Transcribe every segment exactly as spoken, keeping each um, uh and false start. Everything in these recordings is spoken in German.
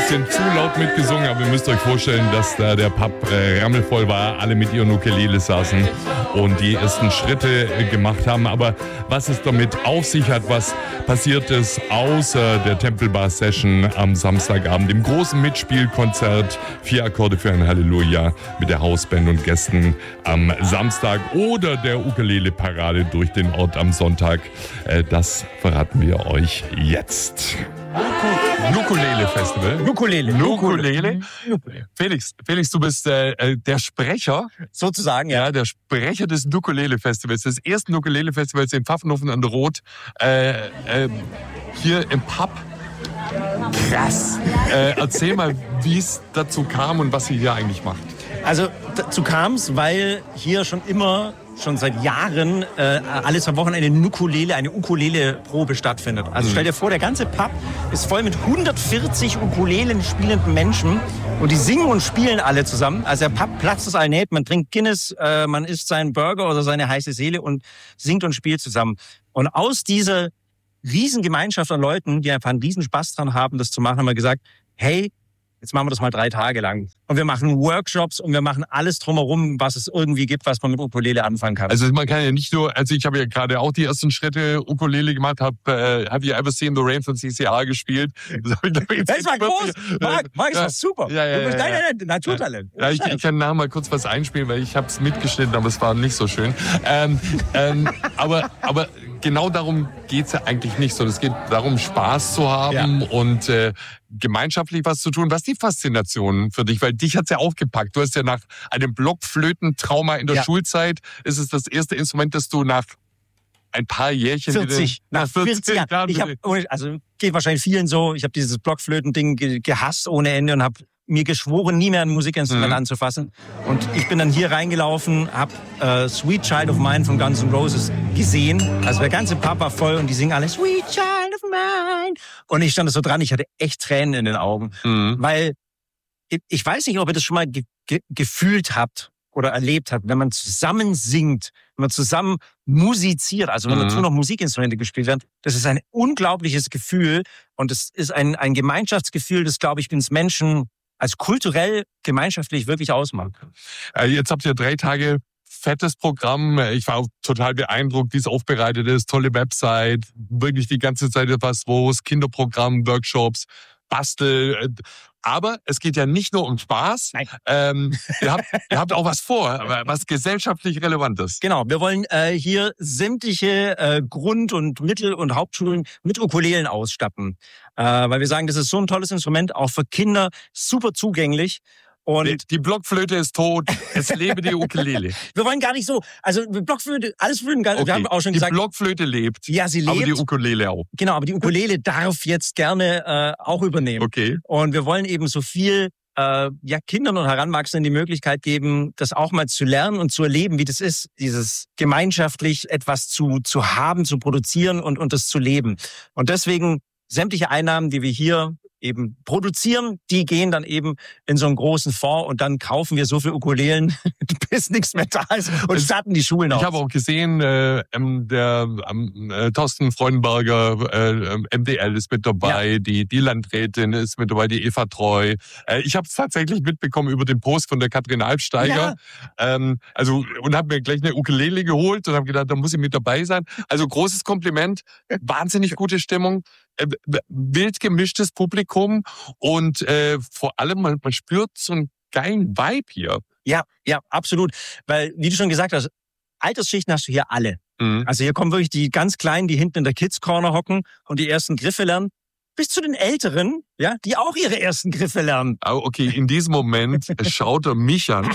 bisschen zu laut mitgesungen, aber ihr müsst euch vorstellen, dass da der Pub äh, rammelvoll war, alle mit ihren Ukulele saßen und die ersten Schritte äh, gemacht haben. Aber was es damit auf sich hat, was passiert ist, außer der Tempelbar-Session am Samstagabend, im großen Mitspielkonzert, vier Akkorde für ein Halleluja mit der Hausband und Gästen am Samstag oder der Ukulele-Parade durch den Ort am Sonntag, äh, das verraten wir euch jetzt. Ukulele-Festival. Ukulele. Ukulele. Felix, Felix, du bist äh, der Sprecher. Sozusagen, ja. Ja, der Sprecher des Ukulele-Festivals, des ersten Ukulele-Festivals in Pfaffenhofen an der Roth. Äh, äh, hier im Pub. Krass. Äh, erzähl mal, wie es dazu kam und was ihr hier eigentlich macht. Also dazu kam es, weil hier schon immer, schon seit Jahren, äh, alle zwei Wochen eine Ukulele, eine Ukulele-Probe stattfindet. Also stell dir vor, der ganze Pub ist voll mit hundertvierzig Ukulelen spielenden Menschen und die singen und spielen alle zusammen. Also der Pub platzt aus allen Nähten, man trinkt Guinness, äh, man isst seinen Burger oder seine heiße Seele und singt und spielt zusammen. Und aus dieser Riesengemeinschaft an Leuten, die einfach einen riesen Spaß dran haben, das zu machen, haben wir gesagt, hey, jetzt machen wir das mal drei Tage lang. Und wir machen Workshops und wir machen alles drumherum, was es irgendwie gibt, was man mit Ukulele anfangen kann. Also man kann ja nicht nur, also ich habe ja gerade auch die ersten Schritte Ukulele gemacht, habe äh, Have You Ever Seen the Rain von C C R gespielt. Das, ich, das war groß. Marc, Marc, das war super. Ja, ja, du bist ja, ja. dein Naturtalent. Ja, ich, ich kann nachher mal kurz was einspielen, weil ich habe es mitgeschnitten, aber es war nicht so schön. Ähm, ähm, aber, aber genau darum geht's ja eigentlich nicht, sondern es geht darum, Spaß zu haben ja. und äh, gemeinschaftlich was zu tun. Was ist die Faszination für dich? Weil dich hat's ja aufgepackt. Du hast ja nach einem Blockflötentrauma in der ja. Schulzeit, ist es das erste Instrument, das du nach ein paar Jährchen vierzig wieder, nach vierzig Jahren. Ich hab, also geht wahrscheinlich vielen so. Ich habe dieses Blockflöten-Ding gehasst ohne Ende und habe mir geschworen, nie mehr ein Musikinstrument mhm. anzufassen. Und ich bin dann hier reingelaufen, habe äh, Sweet Child of Mine von Guns N' Roses gesehen. Also der ganze Pub war voll und die singen alle Sweet Child of Mine. Und ich stand so dran, ich hatte echt Tränen in den Augen. Mhm. Weil ich, ich weiß nicht, ob ihr das schon mal ge- ge- gefühlt habt oder erlebt habt, wenn man zusammen singt, wenn man zusammen musiziert, also wenn mhm. dazu noch Musikinstrumente gespielt werden. Das ist ein unglaubliches Gefühl und es ist ein, ein Gemeinschaftsgefühl, das, glaube ich, uns Menschen als kulturell, gemeinschaftlich wirklich ausmacht. Jetzt habt ihr drei Tage fettes Programm. Ich war auch total beeindruckt, wie es aufbereitet ist. Tolle Website, wirklich die ganze Zeit etwas los. Kinderprogramm, Workshops, Bastel. Aber es geht ja nicht nur um Spaß. Nein. Ähm, ihr, habt, ihr habt auch was vor, was gesellschaftlich Relevantes. Genau, wir wollen äh, hier sämtliche äh, Grund- und Mittel- und Hauptschulen mit Ukulelen ausstatten. Äh, weil wir sagen, das ist so ein tolles Instrument, auch für Kinder, super zugänglich. Und die, die Blockflöte ist tot, es lebe die Ukulele. Wir wollen gar nicht so, also Blockflöte, alles Flöten, okay. wir haben auch schon die gesagt. Die Blockflöte lebt, ja, sie lebt, aber die Ukulele auch. Genau, aber die Ukulele darf jetzt gerne äh, auch übernehmen. Okay. Und wir wollen eben so viel äh, ja, Kindern und Heranwachsenden die Möglichkeit geben, das auch mal zu lernen und zu erleben, wie das ist, dieses gemeinschaftlich etwas zu, zu haben, zu produzieren und, und das zu leben. Und deswegen sämtliche Einnahmen, die wir hier eben produzieren, die gehen dann eben in so einen großen Fonds und dann kaufen wir so viel Ukulelen, bis nichts mehr da ist und starten die Schulen aus. Ich habe auch gesehen, äh, der äh, Thorsten Freudenberger, äh, M D L ist mit dabei, ja. die, die Landrätin ist mit dabei, die Eva Treu. Äh, ich habe es tatsächlich mitbekommen über den Post von der Katrin Alpsteiger. Ja. Ähm, also, und habe mir gleich eine Ukulele geholt und habe gedacht, da muss ich mit dabei sein. Also großes Kompliment, wahnsinnig gute Stimmung. Wild gemischtes Publikum und äh, vor allem, man, man spürt so einen geilen Vibe hier. Ja, ja, absolut. Weil, wie du schon gesagt hast, Altersschichten hast du hier alle. Mhm. Also hier kommen wirklich die ganz Kleinen, die hinten in der Kids Corner hocken und die ersten Griffe lernen, bis zu den Älteren, ja, die auch ihre ersten Griffe lernen. Oh, okay, in diesem Moment schaut er mich an.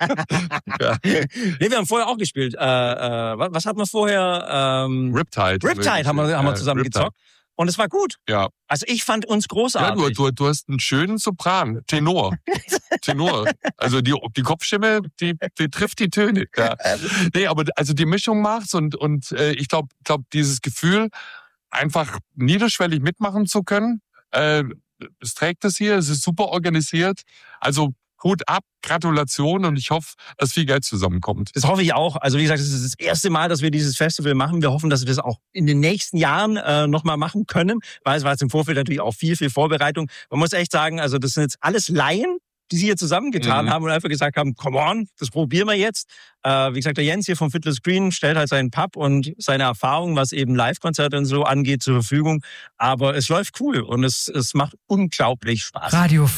ja. Nee, wir haben vorher auch gespielt. Äh, äh, was, was hatten wir vorher? Ähm, Riptide. Riptide haben wir, haben wir zusammen Riptide. gezockt. Und es war gut. Ja. Also ich fand uns großartig. Ja, du, du, du hast einen schönen Sopran, Tenor. Tenor. Also die, die Kopfstimme, die, die trifft die Töne. Ja. Nee, aber also die Mischung macht's und, und äh, ich glaube, glaub, dieses Gefühl, einfach niederschwellig mitmachen zu können, äh, es trägt das hier, es ist super organisiert. Also Hut ab, Gratulation und ich hoffe, dass viel Geld zusammenkommt. Das hoffe ich auch. Also wie gesagt, es ist das erste Mal, dass wir dieses Festival machen. Wir hoffen, dass wir das auch in den nächsten Jahren äh, nochmal machen können, weil es war jetzt im Vorfeld natürlich auch viel, viel Vorbereitung. Man muss echt sagen, also das sind jetzt alles Laien, die sich hier zusammengetan mhm. haben und einfach gesagt haben, come on, das probieren wir jetzt. Äh, wie gesagt, der Jens hier vom Fiddler's Green stellt halt seinen Pub und seine Erfahrung, was eben Live-Konzerte und so angeht, zur Verfügung. Aber es läuft cool und es, es macht unglaublich Spaß. Radio